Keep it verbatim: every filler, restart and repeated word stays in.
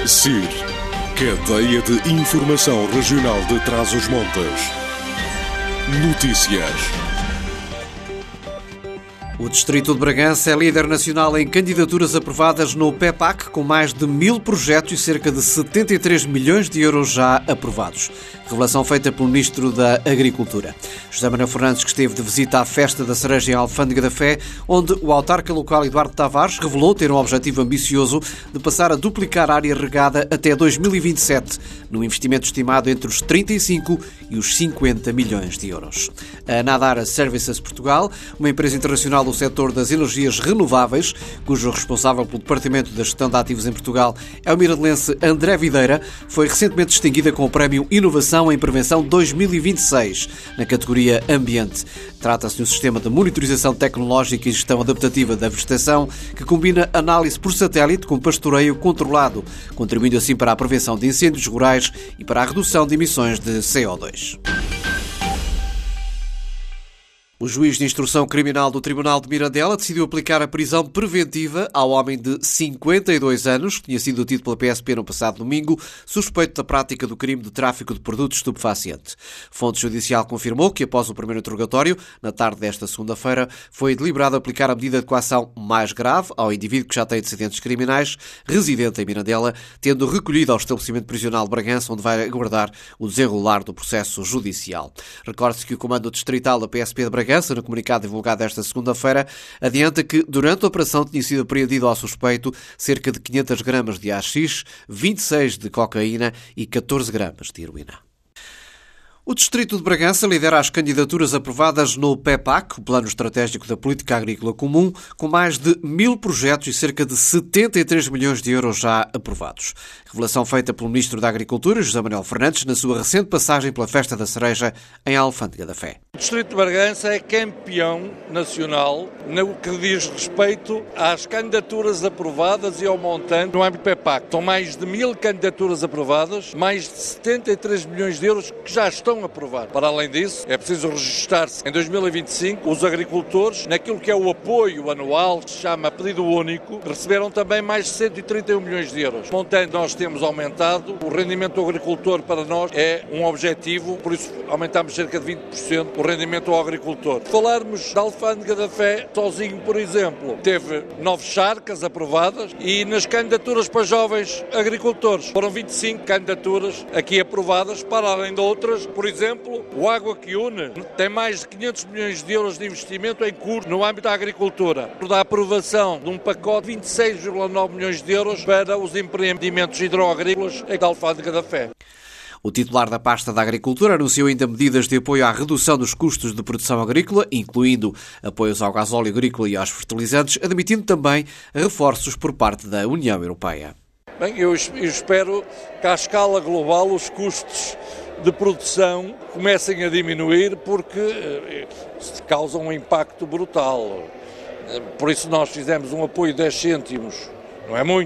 S I R, Cadeia de Informação Regional de Trás-os-Montes. Notícias. O Distrito de Bragança é líder nacional em candidaturas aprovadas no P E P A C, com mais de mil projetos e cerca de setenta e três milhões de euros já aprovados. Revelação feita pelo Ministro da Agricultura. José Manuel Fernandes, que esteve de visita à Festa da Cereja em Alfândega da Fé, onde o autarca local Eduardo Tavares revelou ter um objetivo ambicioso de passar a duplicar a área regada até dois mil e vinte e sete, num investimento estimado entre os trinta e cinco e os cinquenta milhões de euros. A Nadara Services Portugal, uma empresa internacional do setor das energias renováveis, cujo responsável pelo Departamento da Gestão de Ativos em Portugal é o miradolense André Videira, foi recentemente distinguida com o Prémio Inovação em Prevenção dois mil e vinte e seis, na categoria Ambiente. Trata-se de um sistema de monitorização tecnológica e gestão adaptativa da vegetação que combina análise por satélite com pastoreio controlado, contribuindo assim para a prevenção de incêndios rurais e para a redução de emissões de C O dois. O juiz de instrução criminal do Tribunal de Mirandela decidiu aplicar a prisão preventiva ao homem de cinquenta e dois anos, que tinha sido detido pela P S P no passado domingo, suspeito da prática do crime de tráfico de produtos estupefacientes. Fonte judicial confirmou que, após o primeiro interrogatório, na tarde desta segunda-feira, foi deliberado aplicar a medida de coação mais grave ao indivíduo que já tem antecedentes criminais, residente em Mirandela, tendo recolhido ao estabelecimento prisional de Bragança, onde vai aguardar o desenrolar do processo judicial. Recorde-se que o comando distrital da P S P de Bragança, no comunicado divulgado esta segunda-feira, adianta que, durante a operação, tinha sido apreendido ao suspeito cerca de quinhentas gramas de haxixe, vinte e seis de cocaína e catorze gramas de heroína. O Distrito de Bragança lidera as candidaturas aprovadas no P E P A C, o Plano Estratégico da Política Agrícola Comum, com mais de mil projetos e cerca de setenta e três milhões de euros já aprovados. Revelação feita pelo Ministro da Agricultura, José Manuel Fernandes, na sua recente passagem pela Festa da Cereja em Alfândega da Fé. O Distrito de Bragança é campeão nacional no que diz respeito às candidaturas aprovadas e ao montante no âmbito do P E P A C. São mais de mil candidaturas aprovadas, mais de setenta e três milhões de euros que já estão aprovados. Para além disso, é preciso registrar-se em dois mil e vinte e cinco os agricultores, naquilo que é o apoio anual, que se chama pedido único, receberam também mais de cento e trinta e um milhões de euros. Montante nós temos aumentado, o rendimento do agricultor para nós é um objetivo, por isso aumentamos cerca de vinte por cento o rendimento ao agricultor. Falarmos da Alfândega da Fé, sozinho, por exemplo, teve nove charcas aprovadas e nas candidaturas para jovens agricultores foram vinte e cinco candidaturas aqui aprovadas, para além de outras. Por exemplo, o Água que Une tem mais de quinhentos milhões de euros de investimento em curso no âmbito da agricultura. Da aprovação de um pacote de vinte e seis vírgula nove milhões de euros para os empreendimentos hidroagrícolas em Alfândega da Fé. O titular da pasta da Agricultura anunciou ainda medidas de apoio à redução dos custos de produção agrícola, incluindo apoios ao gasóleo agrícola e aos fertilizantes, admitindo também reforços por parte da União Europeia. Bem, eu espero que à escala global os custos de produção comecem a diminuir, porque causam um impacto brutal. Por isso nós fizemos um apoio de dez cêntimos, não é muito.